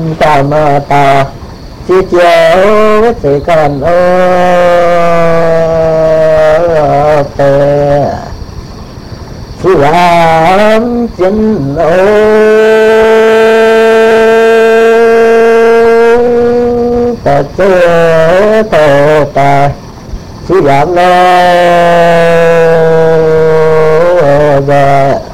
ta ma ta chi chiếu với sự còn ô tê chi làm chính ô ta chê thô ta chi làm ô